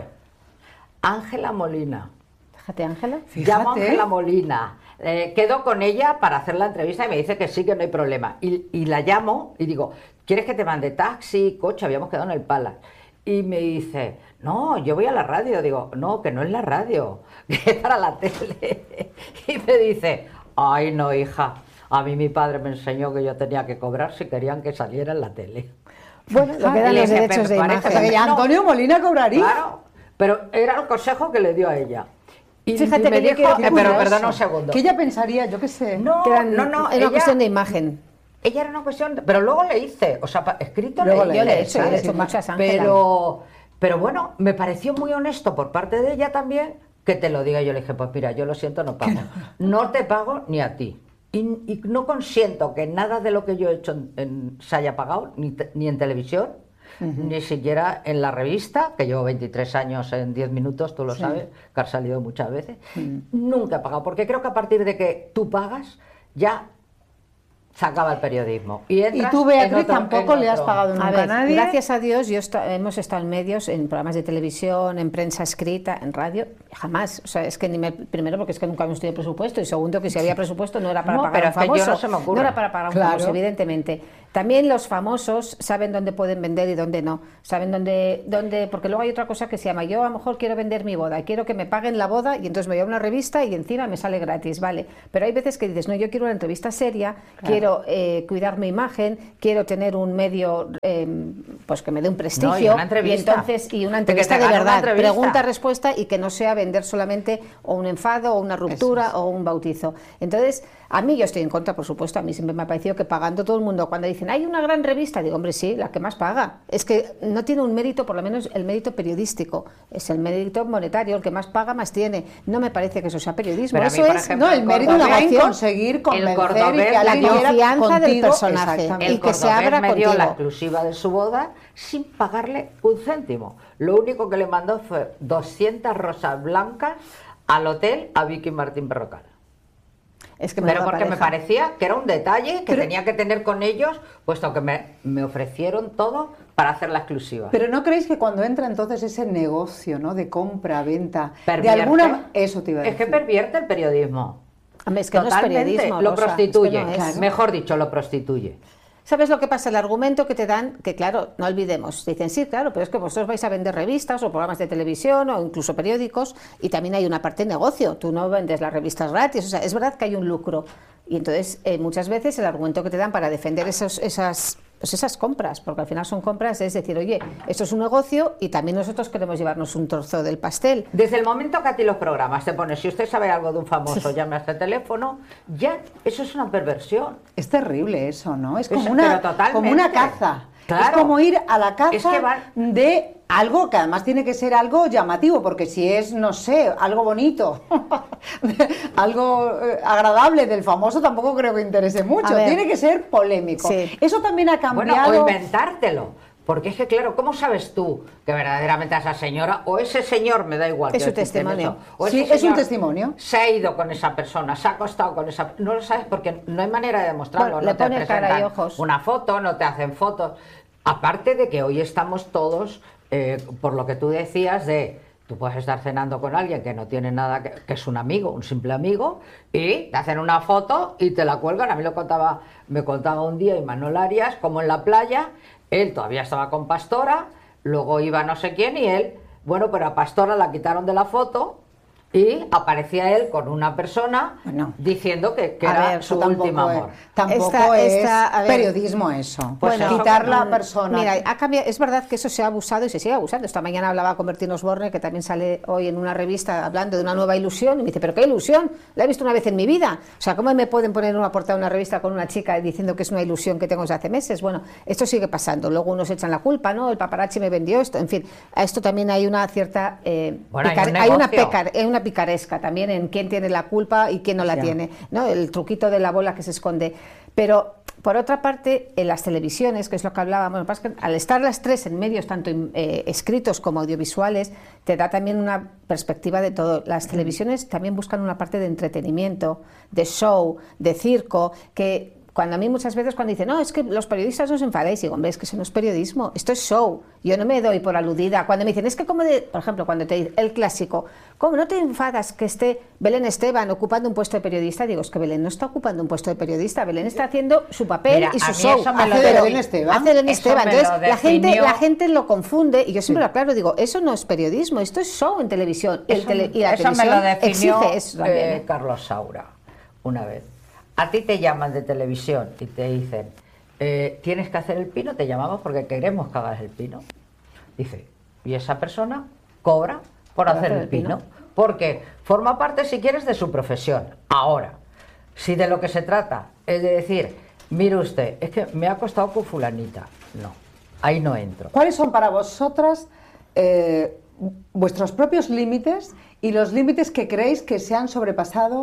Ángela Molina. Fíjate, Ángela. Llamo a Fíjate. Ángela Molina. Eh, quedo con ella para hacer la entrevista y me dice que sí, que no hay problema. Y, y la llamo y digo, ¿quieres que te mande taxi, coche? Habíamos quedado en el Palace. Y me dice, no, yo voy a la radio. Digo, no, que no es la radio, que es para la tele. Y me dice, ay, no, hija, a mí mi padre me enseñó que yo tenía que cobrar si querían que saliera en la tele. Bueno, lo que Y dan le los dije, derechos de "Me parece O sea, imagen. que ya No. Antonio Molina cobraría. Claro, pero era el consejo que le dio a ella. Y, Fíjate y me que yo dijo, quiero- eh, qué pero curioso. perdona un segundo. Que ella pensaría, yo qué sé. No, Que eran- no, no, era una ella- cuestión de imagen. Ella era una cuestión, de- pero luego le hice, o sea, pa- escrito Luego le le Yo le he hice, hecho, yo le he ¿sabes? hecho muchas, Ángela. Pero, pero bueno, me pareció muy honesto por parte de ella también que te lo diga. Yo le dije, pues mira, yo lo siento, no pago. No te pago ni a ti. y, y no consiento que nada de lo que yo he hecho en, en, se haya pagado, ni, te, ni en televisión, uh-huh. ni siquiera en la revista, que llevo veintitrés años en diez minutos, tú lo sí. sabes, que has salido muchas veces. Uh-huh. Nunca he pagado, porque creo que a partir de que tú pagas, ya se acaba el periodismo. Y, y tú, Beatriz, otro, tampoco le has pagado nunca a, ver, a nadie. Gracias a Dios, yo está, hemos estado en medios, en programas de televisión, en prensa escrita, en radio, jamás. O sea, es que ni me, primero porque es que nunca hemos tenido presupuesto, y segundo que si había presupuesto no era para no, pagar a un famoso. No, se me ocurre. No era para pagar a un claro. famoso, evidentemente. También los famosos saben dónde pueden vender y dónde no. Saben dónde, dónde, porque luego hay otra cosa que se llama, yo a lo mejor quiero vender mi boda, quiero que me paguen la boda y entonces me voy a una revista y encima me sale gratis, vale. Pero hay veces que dices, no, yo quiero una entrevista seria, claro. quiero eh, cuidar mi imagen, quiero tener un medio eh, pues que me dé un prestigio. No, y una entrevista. Y entonces, y una entrevista de verdad, pregunta-respuesta y que no sea vender solamente o un enfado o una ruptura es. o un bautizo. Entonces, a mí yo estoy en contra, por supuesto, a mí siempre me ha parecido que pagando todo el mundo, cuando dicen, hay una gran revista, digo, hombre, sí, la que más paga. Es que no tiene un mérito, por lo menos el mérito periodístico, es el mérito monetario, el que más paga más tiene. No me parece que eso sea periodismo. Pero eso mí, es ejemplo, no, el mérito en conseguir convencer y que la confianza del personaje el y que se abra me contigo. dio la exclusiva de su boda sin pagarle un céntimo. Lo único que le mandó fue doscientas rosas blancas al hotel a Vicky Martín Berrocal. Es que pero porque pareja. me parecía que era un detalle que pero, tenía que tener con ellos, puesto que me, me ofrecieron todo para hacer la exclusiva. Pero ¿no creéis que cuando entra entonces ese negocio, ¿no?, de compra, venta, pervierte, de alguna eso te iba a decir? Es que pervierte el periodismo. Hombre, es que totalmente, no es periodismo, lo Rosa, prostituye, es que no es. Mejor dicho, lo prostituye. ¿Sabes lo que pasa? El argumento que te dan, que claro, no olvidemos, dicen, sí, claro, pero es que vosotros vais a vender revistas o programas de televisión o incluso periódicos y también hay una parte de negocio, tú no vendes las revistas gratis, o sea, es verdad que hay un lucro y entonces eh, muchas veces el argumento que te dan para defender esos, esas, pues esas compras, porque al final son compras, es decir, oye, esto es un negocio y también nosotros queremos llevarnos un trozo del pastel. Desde el momento que a ti los programas te pones, si usted sabe algo de un famoso, llame a este teléfono, ya, eso es una perversión. Es terrible eso, ¿no? Es como, es, una, como una caza. Claro. Es como ir a la caza es que van... de algo que además tiene que ser algo llamativo, porque si es, no sé, algo bonito, algo eh, agradable del famoso, tampoco creo que interese mucho. Tiene que ser polémico. Sí. Eso también ha cambiado. Bueno, o inventártelo. Porque es que, claro, ¿cómo sabes tú que verdaderamente a esa señora o ese señor, me da igual? Es su testimonio. O sí, es un testimonio. Se ha ido con esa persona, se ha acostado con esa... No lo sabes porque no hay manera de demostrarlo. Bueno, no le te pone cara y ojos. Una foto, no te hacen fotos. Aparte de que hoy estamos todos, eh, por lo que tú decías, de... Tú puedes estar cenando con alguien que no tiene nada, que, que es un amigo, un simple amigo, y te hacen una foto y te la cuelgan. A mí lo contaba, me contaba un día Imanol Arias, como en la playa, él todavía estaba con Pastora, luego iba no sé quién y él, bueno, pero a Pastora la quitaron de la foto y aparecía él con una persona bueno, diciendo que, que era ver, su último amor. Es, tampoco esta, es esta, ver, periodismo eso, pues bueno, quitar la persona. Mira, ha cambiado, es verdad que eso se ha abusado y se sigue abusando. Esta mañana hablaba con Bertín Osborne, que también sale hoy en una revista hablando de una nueva ilusión, y me dice, ¿pero qué ilusión? La he visto una vez en mi vida. O sea, ¿cómo me pueden poner una portada de una revista con una chica diciendo que es una ilusión que tengo desde hace meses? Bueno, esto sigue pasando. Luego unos echan la culpa, ¿no? El paparazzi me vendió esto. En fin, a esto también hay una cierta... Eh, bueno, picar, hay, un hay una pecar, hay una picaresca también en quién tiene la culpa y quién no la sí. tiene, ¿no? El truquito de la bola que se esconde. Pero, por otra parte, en las televisiones, que es lo que hablábamos, bueno, al estar las tres en medios, tanto eh, escritos como audiovisuales, te da también una perspectiva de todo. Las televisiones también buscan una parte de entretenimiento, de show, de circo, que... Cuando a mí muchas veces cuando dicen, no, es que los periodistas no os enfadéis, digo, hombre, es que eso no es periodismo, esto es show, yo no me doy por aludida. Cuando me dicen, es que como de, por ejemplo, cuando te dicen el clásico, ¿cómo no te enfadas que esté Belén Esteban ocupando un puesto de periodista? Digo, es que Belén no está ocupando un puesto de periodista, Belén está haciendo su papel Mira, y su a mí show. Eso me lo hace Belén Esteban. Hace Belén Esteban. Entonces, la gente, definió... la gente lo confunde y yo siempre sí. lo aclaro, digo, eso no es periodismo, esto es show en televisión. Eso, el tele, y la eso televisión me lo definió exige eso también. Eh, Carlos Saura, una vez. A ti te llaman de televisión y te dicen, eh, tienes que hacer el pino, te llamamos porque queremos que hagas el pino. Dice, y esa persona cobra por hacer el pino, porque forma parte, si quieres, de su profesión. Ahora, si de lo que se trata es de decir, mire usted, es que me ha costado con fulanita, no, ahí no entro. ¿Cuáles son para vosotras eh, vuestros propios límites y los límites que creéis que se han sobrepasado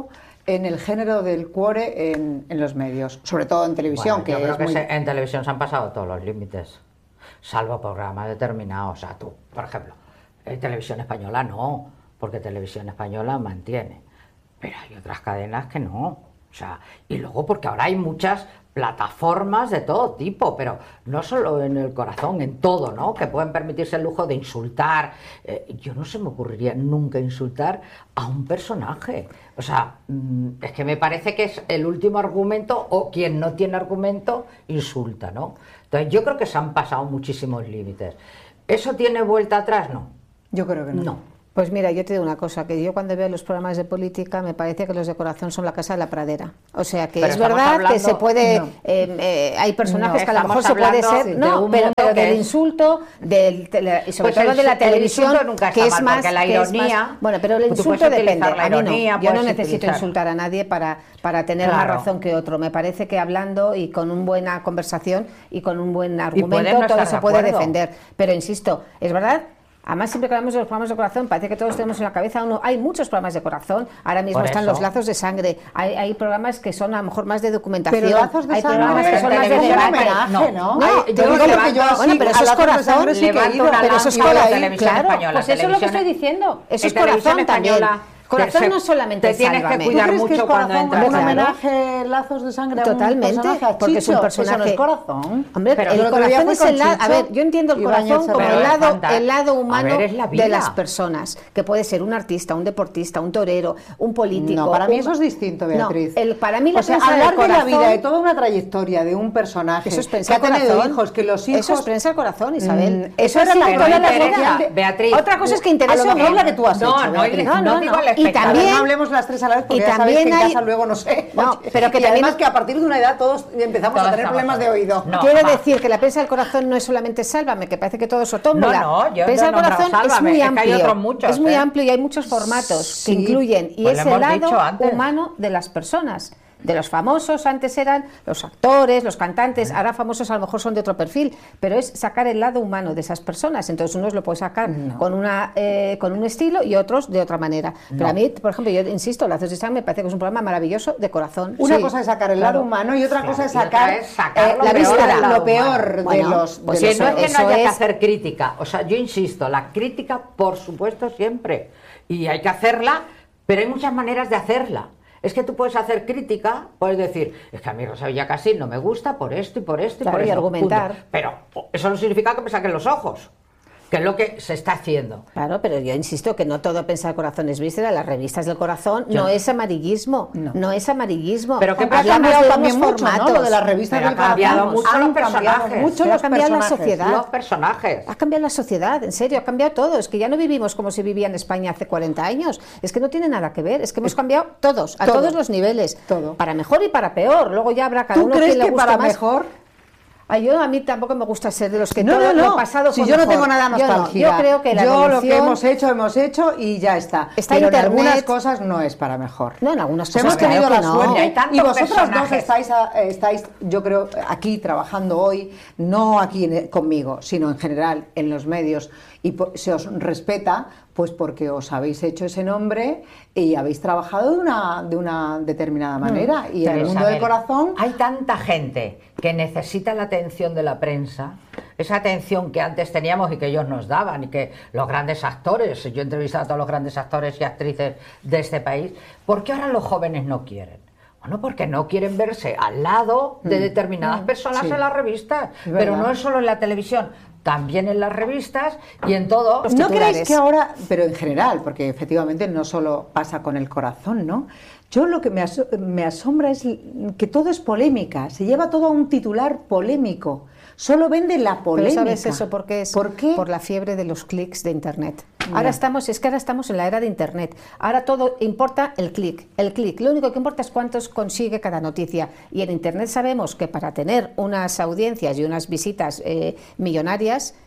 en el género del cuore en, en los medios, sobre todo en televisión, Bueno, que yo creo es que muy... se- en televisión se han pasado todos los límites, salvo programas determinados. O sea, tú, por ejemplo, en Televisión Española no, porque Televisión Española mantiene, pero hay otras cadenas que no. O sea, y luego porque ahora hay muchas plataformas de todo tipo, pero no solo en el corazón, en todo, ¿no? Que pueden permitirse el lujo de insultar. Eh, yo no se me ocurriría nunca insultar a un personaje. O sea, mm, es que me parece que es el último argumento, o quien no tiene argumento insulta, ¿no? Entonces yo creo que se han pasado muchísimos límites. ¿Eso tiene vuelta atrás? No. Yo creo que no. No. Pues mira, yo te digo una cosa, que yo cuando veo los programas de política me parece que los de corazón son la casa de la pradera. O sea, que Pero es estamos verdad hablando- que se puede, no. eh, eh, hay personajes No, que a lo mejor estamos se puede hablando ser, de no, un pero, mundo pero que del es- insulto, del tele- y sobre Pues todo el- de la el televisión, insulto nunca está que es mal, más, porque la que es más- ironía, bueno, pero el tú insulto puedes depende, utilizar la a mí no, ironía, yo no puedes necesito utilizar- insultar a nadie para, para tener Claro. más razón que otro. Me parece que hablando y con una buena conversación y con un buen puedes argumento no todo estar se de puede acuerdo. defender. Pero insisto, es verdad. Además, siempre que hablamos de los programas de corazón, parece que todos tenemos en la cabeza uno. Hay muchos programas de corazón. Ahora mismo Por están eso. los lazos de sangre. Hay, hay programas que son a lo mejor más de documentación. Pero lazos de hay sangre programas que en son más de televisión debate. homenaje, ¿no? No, Ay, te yo digo creo lo que que yo levanto- bueno, pero eso a es lazos de corazón. sangre sí que he levanto ido, una pero eso es lanza a la corazón. televisión Claro, española. pues eso es lo que Televisión- estoy diciendo. Eso es en televisión corazón también. española Corazón te- no solamente te tienes que Sálvame. ¿Tú cuidar crees que es mucho cuando corazón entras un Claro. homenaje, lazos de sangre a un Totalmente, personaje, a porque es un Chicho? personaje. Eso no es corazón. Hombre, Pero el el otro día corazón fue es con el lado. A Chicho ver, yo entiendo el Ibáñez corazón como Serrano. el lado, Fanta- el lado A humano ver, es la de vida. las personas, que puede ser un artista, un deportista, un torero, un político. No, para mí un- eso es distinto, Beatriz. No, el, para mí la o sea, prensa del hablar de la corazón- vida, de toda una trayectoria de un personaje Eso es que prensa ha al tenido corazón. hijos, que los hijos... Eso es prensa al corazón, Isabel. Mm, eso eso ha era sido la toda la interesa, vida. Beatriz. Otra cosa es que A interesa lo o mejor no. la que tú has No, hecho, no, Beatriz. no, no, digo no. al Y espectador. A ver, también- no hablemos las tres a la vez porque y ya sabes también que en hay- casa luego no sé. No, pero que y también- además que a partir de una edad todos empezamos Todos a tener estamos problemas de todos. oído. No, Quiero va. decir que la prensa del corazón no es solamente Sálvame, que parece que todo es otómbola. No, no, yo prensa no he del corazón nombrado es Sálvame, muy es que hay amplio. otros muchos, es muy ¿eh? amplio y hay muchos formatos Sí. que incluyen y Pues es lo el hemos dicho lado antes. humano de las personas. De los famosos, antes eran los actores, los cantantes, ahora famosos a lo mejor son de otro perfil, pero es sacar el lado humano de esas personas. Entonces unos lo puede sacar con una eh, con un estilo y otros de otra manera. Pero No. a mí, por ejemplo, yo insisto, Lazos de Sangre me parece que es un programa maravilloso de corazón. Una Sí, cosa es sacar el claro. lado humano y otra Claro, cosa es y otra sacar, es sacar eh, lo la peor vista, del lado lo peor humano. de Bueno, los... pues de Que los- no es que eso no haya que es- hacer crítica, o sea, yo insisto, la crítica por supuesto siempre, y hay que hacerla, pero hay muchas maneras de hacerla. Es que tú puedes hacer crítica, puedes decir, es que a mí Rosa Villacastín no me gusta por esto y por esto y Claro, por y esto. argumentar. punto. Pero eso no significa que me saquen los ojos, que es lo que se está haciendo. Claro, pero yo insisto que no todo pensar corazón es víscera. Las revistas del corazón Ya. no es amarillismo, No. no, es amarillismo. Pero que Aunque ha Hablamos cambiado de también unos mucho, ¿no? formatos. Lo de las revistas Pero del ha cambiado corazón. mucho Han los cambiado personajes. mucho Pero ha los cambiado la personajes. sociedad. Los personajes. Ha cambiado la sociedad, en serio, ha cambiado todo. Es que ya no vivimos como se vivía en España hace cuarenta años. Es que no tiene nada que ver. Es que hemos cambiado todos, a todo. todos los niveles. Todo. Para mejor y para peor. Luego ya habrá cada ¿Tú uno crees quien le que gusta para más. mejor? Ay, yo a mí tampoco me gusta ser de los que No, todo no, no. lo pasado Si fue yo no mejor. tengo nada Yo no. nostálgica. Yo creo que la Yo lo que evolución- hemos hecho, hemos hecho y ya está. Está Pero Internet. en algunas cosas no es para mejor. No, en algunas Pues cosas hemos tenido claro la que no. suerte. Hay tantos Y vosotros dos personajes. estáis, a- estáis, yo creo, aquí trabajando hoy, no aquí en- conmigo, sino en general en los medios, y po- se os respeta, pues porque os habéis hecho ese nombre y habéis trabajado de una, de una determinada manera. Y en Pero, el mundo Isabel, del corazón... hay tanta gente que necesita la atención de la prensa, esa atención que antes teníamos y que ellos nos daban, y que los grandes actores, yo he entrevistado a todos los grandes actores y actrices de este país, ¿por qué ahora los jóvenes no quieren? Bueno, porque no quieren verse al lado de determinadas personas sí. en las revistas, Es pero verdad. no es solo en la televisión, también en las revistas y en todo. Los ¿No titulares. creéis que ahora, pero en general, porque efectivamente no solo pasa con el corazón, ¿no? Yo lo que me, aso- me asombra es que todo es polémica, se lleva todo a un titular polémico, solo vende la Pero polémica. ¿sabes eso por qué es? ¿Por qué? Por la fiebre de los clics de Internet. Ya. Ahora estamos, es que ahora estamos en la era de Internet. Ahora todo importa el clic, el clic. Lo único que importa es cuántos consigue cada noticia. Y en Internet sabemos que para tener unas audiencias y unas visitas eh, millonarias,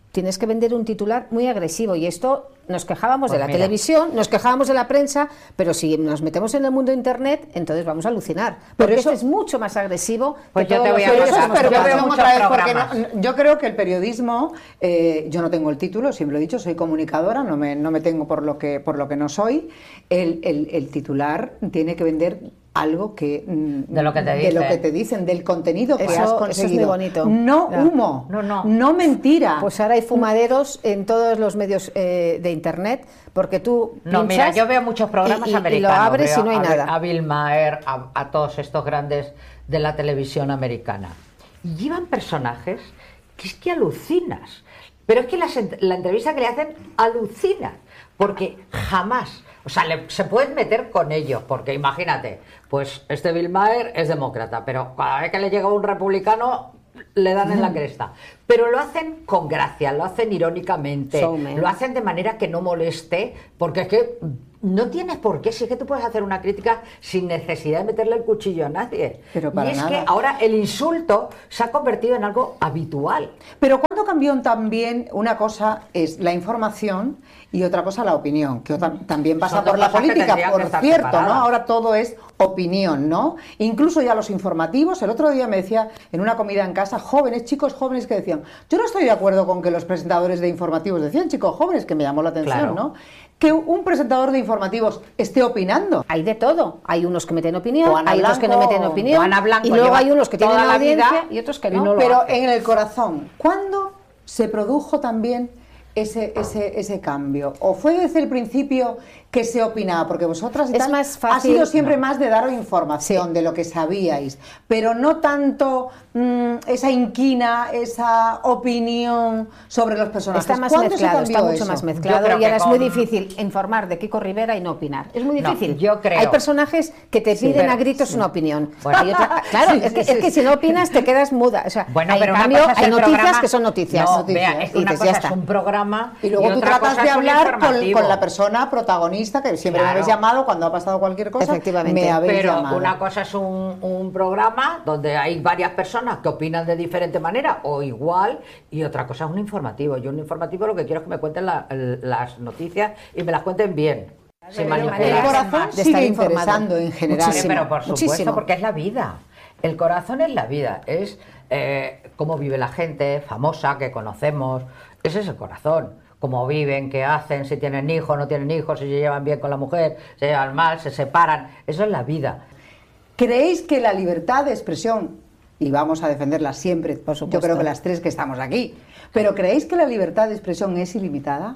tienes que vender un titular muy agresivo, y esto nos quejábamos Pues de la mira. televisión, nos quejábamos de la prensa, pero si nos metemos en el mundo de Internet, entonces vamos a alucinar, porque eso- esto es mucho más agresivo Pues que yo todos te voy los a Pero medios eso es contar. que hemos Yo veo perversión muchos otra vez, porque programas. no- yo creo que el periodismo, eh, yo no tengo el título, siempre lo he dicho, soy comunicadora, no me, no me tengo por lo que, por lo que no soy. El, el- el titular tiene que vender algo que mm, De lo que te de lo dicen. que te dicen, del contenido que Eso- has eso es muy conseguido. bonito. No Ya. humo, No, no. no mentira. Pues ahora hay fumaderos en todos los medios eh, de Internet, porque tú No, pinchas mira, yo veo muchos programas y, y- y americanos. lo abres veo y no hay a, nada. A Bill Maher, a, a todos estos grandes de la televisión americana. Y llevan personajes que es que alucinas. Pero es que las ent- la entrevista que le hacen alucina. Porque jamás, o sea, le- se pueden meter con ellos. Porque imagínate, pues este Bill Maher es demócrata, pero cada vez que le llega un republicano le dan en la cresta. Pero lo hacen con gracia, lo hacen irónicamente, Showman. lo hacen de manera que no moleste, porque es que no tienes por qué, si es que tú puedes hacer una crítica sin necesidad de meterle el cuchillo a nadie. Pero para y es nada. que ahora el insulto se ha convertido en algo habitual. Pero cuando cambió también, una cosa es la información y otra cosa la opinión, que otra- también pasa Son dos por la cosas que política, tendrían por que estar cierto, ¿no? separadas. Ahora todo es opinión, ¿no? Incluso ya los informativos, el otro día me decía en una comida en casa, jóvenes, chicos jóvenes que decían, yo no estoy de acuerdo con que los presentadores de informativos decían, chicos jóvenes, que me llamó la atención, Claro. ¿no? Que un presentador de informativos esté opinando. Hay de todo. Hay unos que meten opinión, O Ana hay otros que no Blanco, meten opinión, o Ana Blanco y luego lleva hay unos que tienen toda la audiencia vida y otros que y no. no lo Pero hace. en el corazón, ¿cuándo se produjo también ese, ese, ese cambio? ¿O fue desde el principio que se opinaba? Porque vosotras y Es tal, más ha fácil- sido siempre no. más de daros información, Sí. de lo que sabíais, pero no tanto mm, esa inquina, esa opinión sobre los personajes. Está más ¿Cuándo se mezclado, cambió está mucho eso? más Yo mezclado creo y que ahora es muy con- difícil informar de Kiko Rivera y no opinar. Es muy No, difícil. yo creo- Hay personajes que te piden pero- a gritos una opinión. Bueno. Hay otra- claro, Sí, es, que, sí, es que sí. si no opinas te quedas muda. O sea, Bueno, hay, pero en una cambio, cosa es hay el noticias programa- que son noticias. No, noticias. vea, es que Y una dices, cosa ya es está. un programa Y luego tú otra tratas cosa de es un hablar con, informativo. con la persona protagonista, que siempre me Claro. habéis llamado cuando ha pasado cualquier cosa. Efectivamente. Me habéis Pero llamado. una cosa es un, un programa donde hay varias personas que opinan de diferente manera o igual, y otra cosa es un informativo. Yo un informativo lo que quiero es que me cuenten la- el- las noticias y me las cuenten bien, sin de manipular. manera el corazón de estar sigue informado. interesando en general. Sí, Muchísimo. pero por supuesto, muchísimo. porque es la vida. El corazón es la vida, es eh, cómo vive la gente famosa que conocemos. Ese es el corazón. Cómo viven, qué hacen, si tienen hijos, no tienen hijos, si se llevan bien con la mujer, se llevan mal, se separan. Eso es la vida. ¿Creéis que la libertad de expresión, y vamos a defenderla siempre, Por yo supuesto. creo que las tres que estamos aquí, pero ¿creéis que la libertad de expresión es ilimitada?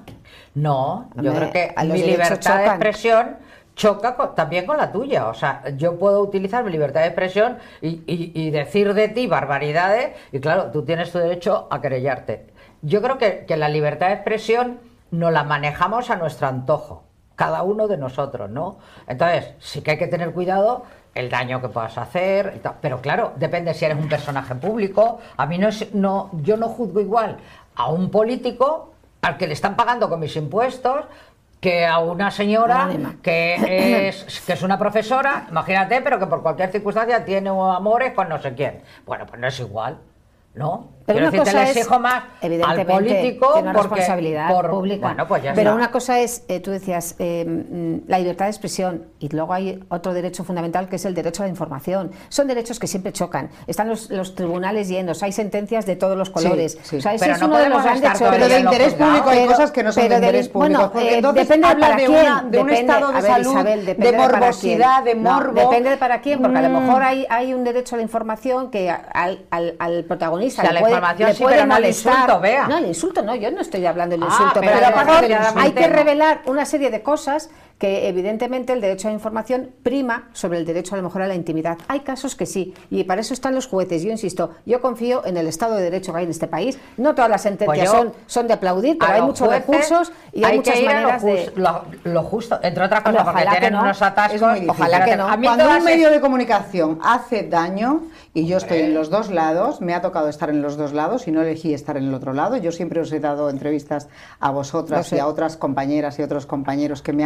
No, yo Hombre, creo que a los mi derechos libertad de chocan. expresión choca con- también con la tuya. O sea, yo puedo utilizar mi libertad de expresión y, y- y decir de ti barbaridades, y claro, tú tienes tu derecho a querellarte. Yo creo que, que la libertad de expresión nos la manejamos a nuestro antojo, cada uno de nosotros, ¿no? Entonces, sí que hay que tener cuidado el daño que puedas hacer, y tal. Pero claro, depende si eres un personaje público. A mí no es, no, yo no juzgo igual a un político al que le están pagando con mis impuestos que a una señora Anónima. que es, que es una profesora, imagínate, pero que por cualquier circunstancia tiene amores con no sé quién. Bueno, pues no es igual, ¿no? Pero Quiero una decir, te cosa le es, exijo más al evidentemente, político tiene una porque- responsabilidad por- pública. Bueno, pues ya Pero está. una cosa es, eh, tú decías, eh, mm, la libertad de expresión, y luego hay otro derecho fundamental que es el derecho a la información. Son derechos que siempre chocan. Están los, los tribunales llenos, hay sentencias de todos los colores. sí. O sea, ese Pero es no uno de podemos los estar grandes todo el Pero día de en los interés juzgados. público hay Pero- cosas que no son de pero del- interés público. bueno, porque eh, entonces depende de habla para de, quién, una- de un depende- estado de a ver, salud, Isabel, depende de de para morbosidad, de quién. No, morbo. depende de para quién, porque a lo Mm. mejor hay, hay un derecho a la información que al, al, al protagonista O sea, le la puede, información le sí, puede pero no el molestar. insulto, vea. No, el insulto no, yo no estoy hablando del Ah, insulto, pero pero a lo mejor desgraciadamente hay que no. revelar una serie de cosas que evidentemente el derecho a la información prima sobre el derecho a lo mejor a la intimidad. Hay casos que sí, y para eso están los jueces. Yo insisto, yo confío en el Estado de Derecho que hay en este país. No todas las sentencias Pues yo, son, son de aplaudir, pero a hay los muchos jueces recursos y hay, hay muchas que ir a lo maneras de... jus- lo, lo justo, entre otras cosas, Ojalá porque que tienen no. unos atascos. Es muy difícil. Ojalá que no. A mí Cuando todas un medio es- de comunicación hace daño, y yo estoy en los dos lados, me ha tocado estar en los dos lados y no elegí estar en el otro lado. Yo siempre os he dado entrevistas a Lo vosotras sé. y a otras compañeras y otros compañeros que me han pedido.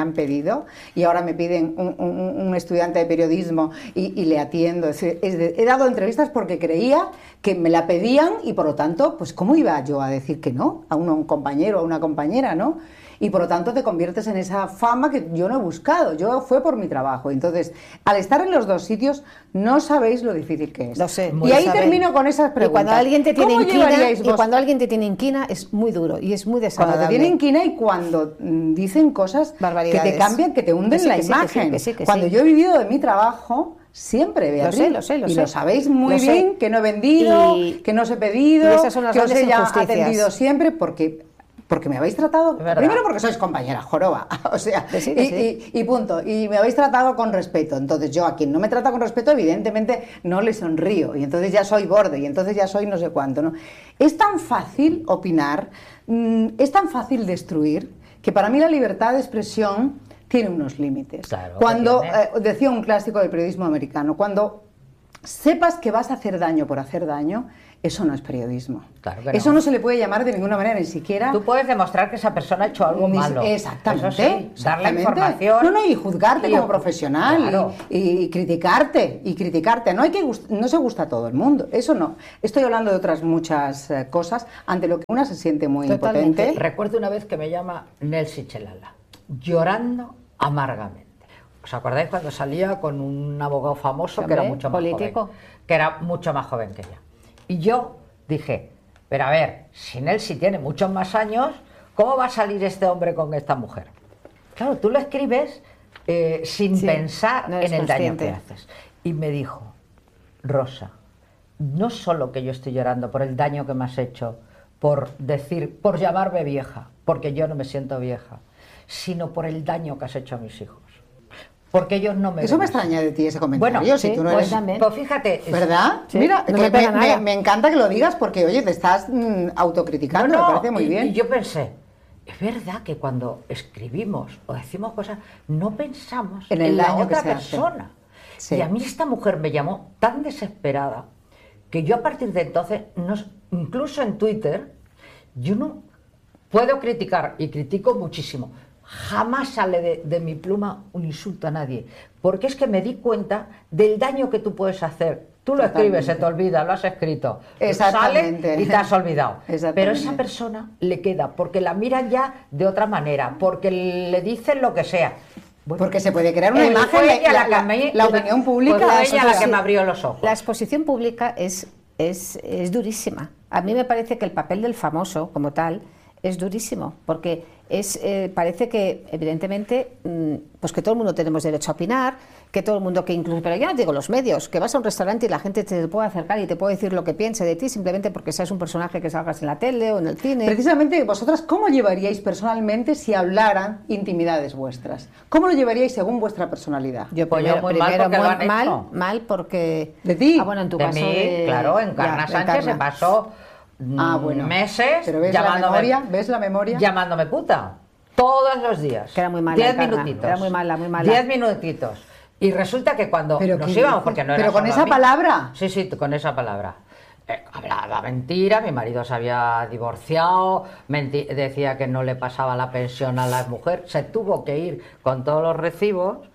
pedido y ahora me piden un, un, un estudiante de periodismo y, y le atiendo. Es decir, es de, he dado entrevistas porque creía que me la pedían y por lo tanto, pues ¿cómo iba yo a decir que no a un, a un compañero o a una compañera, ¿no? Y por lo tanto te conviertes en esa fama que yo no he buscado, yo fue por mi trabajo. Entonces, al estar en los dos sitios, no sabéis lo difícil que es. Lo sé. Y ahí saben. termino con esas preguntas. Y cuando alguien te tiene ¿Cómo inquina, llevaríais y vos- cuando alguien te tiene inquina es muy duro y es muy Cuando desagradable. te tienen inquina y cuando mm, dicen cosas que Barbaridades. te cambian, que te hunden Que sí, la que sí, que sí, imagen. que sí, que Cuando sí. yo he vivido de mi trabajo, siempre, Beatriz, sé, lo sé, lo y sé. lo sabéis muy Lo sé. bien, que no he vendido, Y- que no os he pedido, y esas son las que os grandes he ya injusticias. atendido siempre, porque... Porque me habéis tratado, verdad. primero porque sois compañera, joroba, o sea, Que sí, que y, sí. y- y punto, y me habéis tratado con respeto, entonces yo a quien no me trata con respeto, evidentemente no le sonrío, y entonces ya soy borde, y entonces ya soy no sé cuánto, ¿no? Es tan fácil opinar, mm, es tan fácil destruir, que para mí la libertad de expresión tiene unos límites. Claro que Cuando, tiene. eh, decía un clásico del periodismo americano, cuando sepas que vas a hacer daño por hacer daño, eso no es periodismo. Claro que no. Eso no se le puede llamar de ninguna manera, ni siquiera... Tú puedes demostrar que esa persona ha hecho algo Ni- malo. Exactamente. Eso sí, darle exactamente. información. No, no, y juzgarte y- como profesional Claro. y, y criticarte, y criticarte. No hay que gust- no se gusta a todo el mundo, eso no. Estoy hablando de otras muchas eh, cosas ante lo que una se siente muy Totalmente. impotente. Recuerdo una vez que me llama Nelsi Chelala, llorando amargamente. ¿Os acordáis cuando salía con un abogado famoso que Hombre, era mucho más político. joven? Que era mucho más joven que ella. Y yo dije, pero a ver, si Nelsi tiene muchos más años, ¿cómo va a salir este hombre con esta mujer? Claro, tú lo escribes eh, sin Sí, pensar no eres en el daño consciente. que haces. Y me dijo, Rosa, no solo que yo estoy llorando por el daño que me has hecho, por decir, por llamarme vieja, porque yo no me siento vieja, sino por el daño que has hecho a mis hijos. Porque ellos no me Eso ven me así. extraña de ti ese comentario. Bueno, si sí, tú no pues eres... también. Pues fíjate, es- ¿Verdad? Sí, Mira, no que me pega me, nada. me- me encanta que lo digas porque, oye, te estás mm, autocriticando, No, no, me parece muy y- bien. Y yo pensé, es verdad que cuando escribimos o decimos cosas, no pensamos En en, el la daño que otra se hace. persona. Sí. Y a mí esta mujer me llamó tan desesperada que yo a partir de entonces, no, incluso en Twitter, yo no puedo criticar, y critico muchísimo. Jamás sale de, de mi pluma un insulto a nadie, porque es que me di cuenta del daño que tú puedes hacer. Tú lo Totalmente. escribes, se te olvida, lo has escrito. Exactamente. Sale y te has olvidado. Exactamente. Pero esa persona le queda, porque la miran ya de otra manera, porque le dicen lo que sea. Bueno, Porque se puede crear una pues imagen, fue de ella la, la que la- me- la opinión pública. pues fue eso ella la es que así. me abrió los ojos. La exposición pública es, es, es durísima. A mí me parece que el papel del famoso, como tal, es durísimo, porque es, eh, parece que, evidentemente, mm, pues que todo el mundo tenemos derecho a opinar, que todo el mundo, que incluso, pero ya no digo los medios, que vas a un restaurante y la gente te puede acercar y te puede decir lo que piense de ti simplemente porque seas un personaje que salgas en la tele o en el cine. Precisamente, vosotras, ¿cómo llevaríais personalmente si hablaran intimidades vuestras? ¿Cómo lo llevaríais según vuestra personalidad? Yo Pues yo primero, muy mal primero porque lo muy han mal, hecho. mal porque... ¿De ti? Ah, bueno, en tu de caso mí, de- claro, en ya, Carna de Sánchez se Encarna. pasó mm, Ah, bueno. meses Pero ¿ves la llamándome, memoria? ¿Ves la memoria? llamándome puta. Todos los días. Que era muy mala, Diez Encarna, minutitos. era muy mala, muy mala. Diez minutitos. Y resulta que cuando ¿Pero nos qué íbamos, dices? porque no era ¿Pero con solo a esa mí. palabra? Sí, sí, con esa palabra. Eh, hablaba mentira, mi marido se había divorciado, menti- decía que no le pasaba la pensión a la mujer, se tuvo que ir con todos los recibos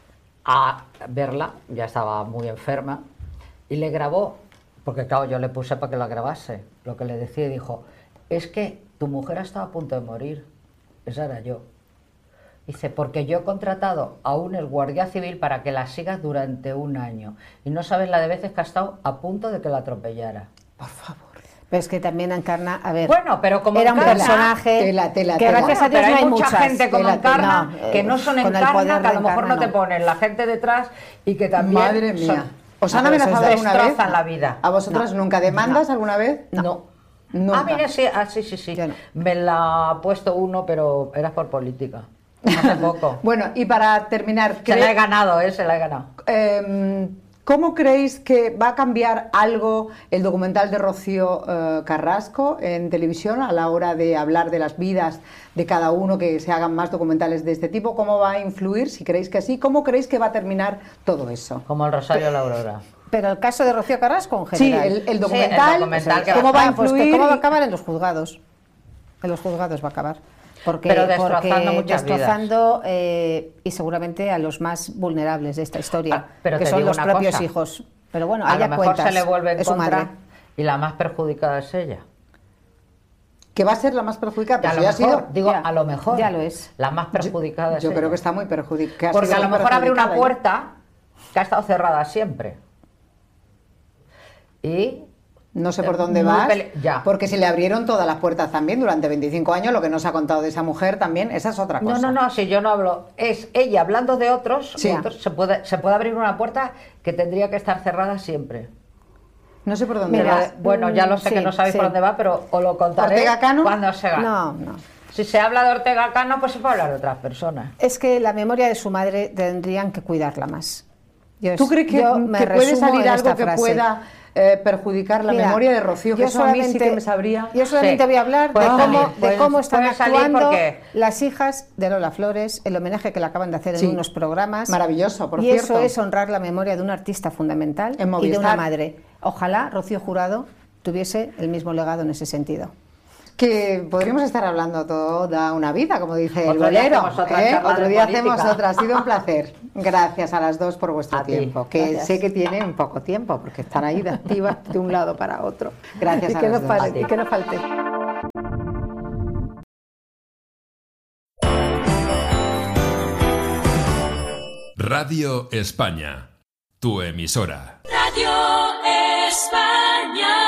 a verla, ya estaba muy enferma, y le grabó, porque claro, yo le puse para que la grabase, lo que le decía, y dijo, es que tu mujer estaba a punto de morir, esa era yo. Dice, porque yo he contratado a un el guardia civil para que la siga durante un año, y no sabes la de veces que ha estado a punto de que la atropellara. Por favor. Pero es que también Encarna, a ver, Bueno, pero como era un Encarna- personaje Tela, tela, que tela. gracias a Bueno, Dios pero no hay hay mucha muchas. gente como Tela, tela. Encarna No, que eh, no son con el Encarna, poder que a de lo mejor no Encarna, te ponen la gente detrás y que también Madre mía. son- ¿Os han a veces amenazado alguna vez? destrozan la vida. ¿A vosotras No. nunca? ¿Demandas alguna vez? No. Nunca. Ah, mira, sí, ah, sí, sí, sí. Yo no. Me la ha puesto uno, pero era por política. Hace poco. Bueno, y para terminar, Se la he ¿cree- ganado, ¿eh? Se la he ganado. eh, ¿cómo creéis que va a cambiar algo el documental de Rocío eh, Carrasco en televisión a la hora de hablar de las vidas de cada uno, que se hagan más documentales de este tipo? ¿Cómo va a influir? Si creéis que sí, ¿cómo creéis que va a terminar todo eso? Como el Rosario de la Aurora. Pero el caso de Rocío Carrasco en Sí, general. el, el documental, documental que ¿cómo va va a Ah, pues que influir? ¿cómo va a acabar? En los juzgados. En los juzgados va a acabar. Porque, Pero destrozando porque muchas destrozando eh, y seguramente a los más vulnerables de esta historia, Ah, pero que te son digo los una propios cosa. hijos. Pero bueno, A ella lo mejor cuentas, se le vuelve en es su contra madre. y la más perjudicada es ella. Que va a ser la más perjudicada, A pero lo si ha mejor, sido... digo, ya, a lo mejor. ya lo es. La más perjudicada es Yo ella. creo que está muy perjudicada. Porque a lo mejor abre una puerta que ha estado cerrada siempre. Y No sé por dónde Muy vas, pele- ya. porque si le abrieron todas las puertas también durante veinticinco años, lo que nos ha contado de esa mujer también, esa es otra cosa. No, no, no, si yo no hablo, es ella hablando de otros, Sí. otros, se puede, se puede abrir una puerta que tendría que estar cerrada siempre. No sé por dónde Mira, vas. Bueno, ya lo sé sí, que no sabéis sí. por dónde va, pero os lo contaré ¿Ortega Cano? cuando se va. No, no. Si se habla de Ortega Cano, pues se puede hablar de otras personas. Es que la memoria de su madre tendrían que cuidarla más. Yo, ¿Tú crees que, yo me que puede resumo salir en algo esta que frase. pueda eh, perjudicar la Mira, memoria de Rocío? Que yo eso a mí sí que solamente- me sabría... Yo solamente Sí. voy a hablar de Puede cómo, salir, de puede- cómo están puede salir actuando porque- las hijas de Lola Flores, el homenaje que le acaban de hacer Sí. en unos programas. Maravilloso, por y cierto. eso es honrar la memoria de un artista fundamental En y de Movistar. una madre. Ojalá Rocío Jurado tuviese el mismo legado en ese sentido. Que podríamos estar hablando toda una vida, como dice el Otro día bolero. hacemos otra ¿eh? charla Otro de día política. hacemos otra. Ha sido un placer. Gracias a las dos por vuestro A ti. tiempo. Que Gracias. sé que tienen poco tiempo, porque están ahí de activas de un lado para otro. Gracias Y a que las no dos. falte, y que no falte. Radio España, tu emisora. Radio España.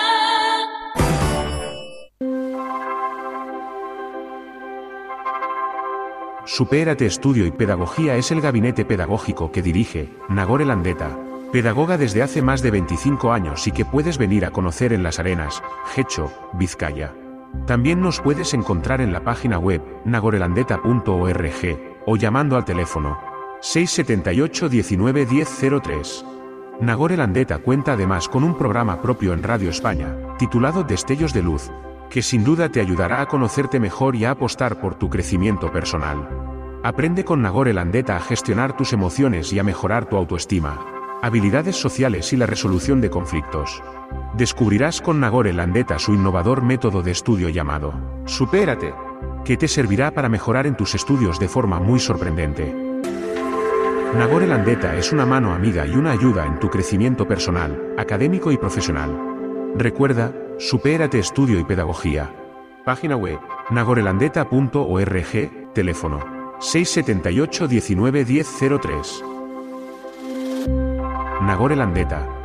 Supérate Estudio y Pedagogía es el gabinete pedagógico que dirige Nagore Landeta, pedagoga desde hace más de veinticinco años y que puedes venir a conocer en Las Arenas, Getxo, Vizcaya. También nos puedes encontrar en la página web nagorelandeta punto org o llamando al teléfono seis siete ocho diecinueve diez cero tres. Nagore Landeta cuenta además con un programa propio en Radio España, titulado Destellos de Luz, que sin duda te ayudará a conocerte mejor y a apostar por tu crecimiento personal. Aprende con Nagore Landeta a gestionar tus emociones y a mejorar tu autoestima, habilidades sociales y la resolución de conflictos. Descubrirás con Nagore Landeta su innovador método de estudio llamado Supérate, que te servirá para mejorar en tus estudios de forma muy sorprendente. Nagore Landeta es una mano amiga y una ayuda en tu crecimiento personal, académico y profesional. Recuerda, Supérate Estudio y Pedagogía. Página web, nagorelandeta punto org, teléfono seis siete ocho diecinueve diez cero tres. Nagore Landeta.